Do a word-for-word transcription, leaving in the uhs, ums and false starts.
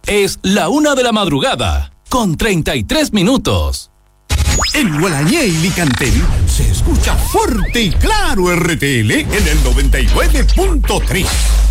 Es la una de la madrugada, con treinta y tres minutos. En Gualañé y Licantén se escucha fuerte y claro R T L en el noventa y nueve punto tres.